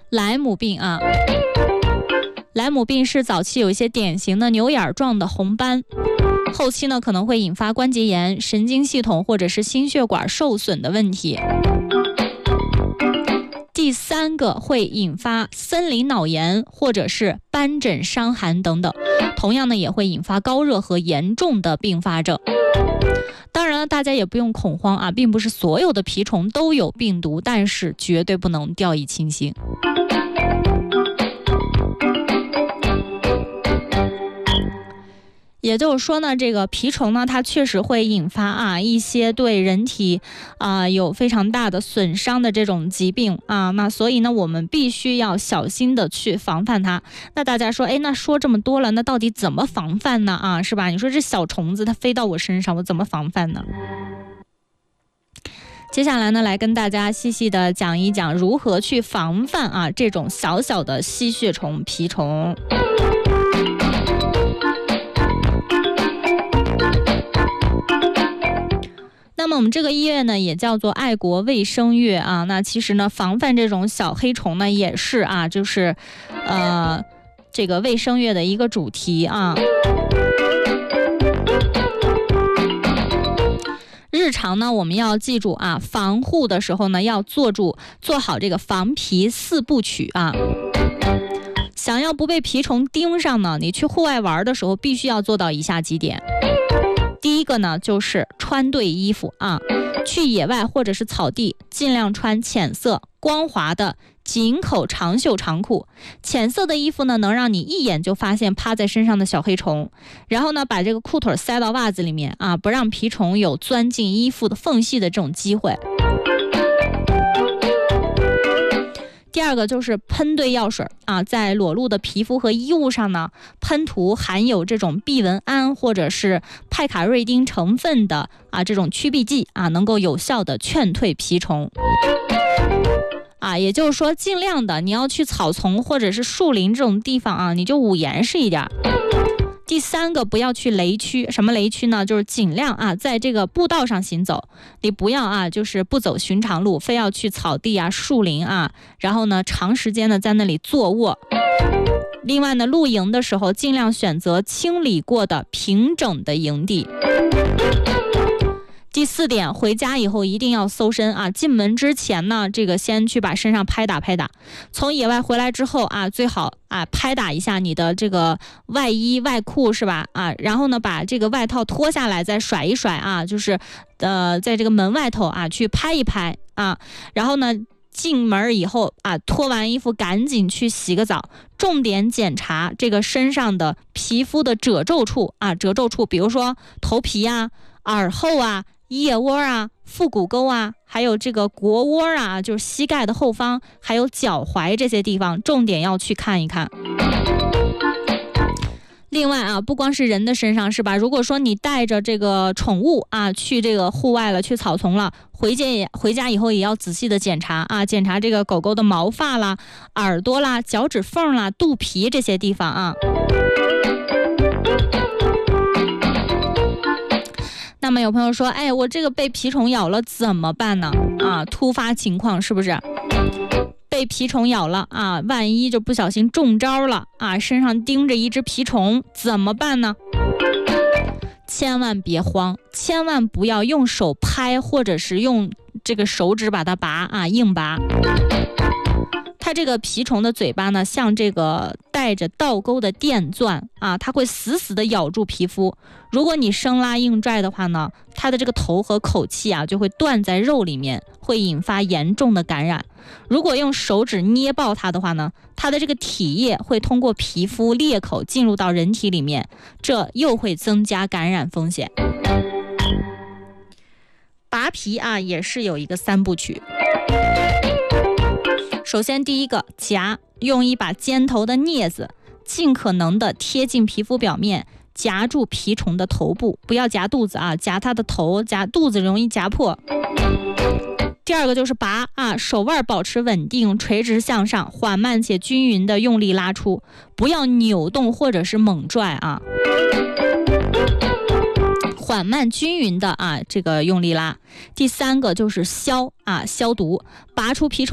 莱姆病啊。莱姆病是早期有一些典型的牛眼状的红斑，后期呢可能会引发关节炎、神经系统或者是心血管受损的问题。第三个会引发森林脑炎或者是斑疹伤寒等等，同样呢也会引发高热和严重的并发症。当然了，大家也不用恐慌啊，并不是所有的蜱虫都有病毒，但是绝对不能掉以轻心。也就是说呢，这个蜱虫呢，它确实会引发一些对人体有非常大的损伤的这种疾病啊。那所以呢，我们必须要小心的去防范它。那大家说，那说这么多了，那到底怎么防范呢？啊，是吧？你说这小虫子它飞到我身上，我怎么防范呢？接下来呢，来跟大家细细的讲一讲如何去防范这种小小的吸血虫蜱虫。那么我们这个月呢也叫做爱国卫生月啊，那其实呢防范这种小黑虫呢也是就是这个卫生月的一个主题啊。日常呢我们要记住防护的时候呢要做好这个防蜱4部曲啊。想要不被蜱虫盯上呢，你去户外玩的时候必须要做到以下几点。第一个呢就是穿对衣服啊，去野外或者是草地尽量穿浅色光滑的紧口长袖长裤。浅色的衣服呢能让你一眼就发现趴在身上的小黑虫，然后呢把这个裤腿塞到袜子里面不让蜱虫有钻进衣服的缝隙的这种机会。第二个就是喷对药水在裸露的皮肤和衣物上呢喷涂含有这种避蚊胺或者是派卡瑞丁成分的这种驱避剂能够有效的劝退蜱虫。也就是说尽量的你要去草丛或者是树林这种地方你就捂严实一点。第三个，不要去雷区。什么雷区呢？就是尽量在这个步道上行走，你不要就是不走寻常路，非要去草地树林然后呢长时间的在那里坐卧。另外呢，露营的时候尽量选择清理过的平整的营地。第四点，回家以后一定要搜身进门之前呢，这个先去把身上拍打。从野外回来之后最好拍打一下你的这个外衣外裤是吧然后呢把这个外套脱下来再甩一甩就是在这个门外头去拍一拍然后呢进门以后脱完衣服赶紧去洗个澡，重点检查这个身上的皮肤的褶皱处比如说头皮耳后腋窝腹股沟还有这个腘窝就是膝盖的后方，还有脚踝这些地方，重点要去看一看。另外不光是人的身上是吧？如果说你带着这个宠物去这个户外了，去草丛了，回家以后也要仔细的检查检查这个狗狗的毛发啦、耳朵啦、脚趾缝啦、肚皮这些地方那么有朋友说，我这个被蜱虫咬了怎么办呢？突发情况是不是？被蜱虫咬了万一就不小心中招了身上盯着一只蜱虫怎么办呢？千万别慌，千万不要用手拍或者是用这个手指把它拔硬拔。它这个蜱虫的嘴巴呢，像这个带着倒钩的电钻它会死死的咬住皮肤。如果你生拉硬拽的话呢，它的这个头和口气就会断在肉里面，会引发严重的感染。如果用手指捏爆它的话呢，它的这个体液会通过皮肤裂口进入到人体里面，这又会增加感染风险。拔皮也是有一个3部曲。首先第一个，夹，用一把尖头的镊子尽可能的贴近皮肤表面，夹住蜱虫的头部，不要夹肚子夹它的头，夹肚子容易夹破。第二个就是拔手腕保持稳定，垂直向上，缓慢且均匀的用力拉出，不要扭动或者是猛拽缓慢均匀的这个用力拉。第三个就是消毒，拔出蜱虫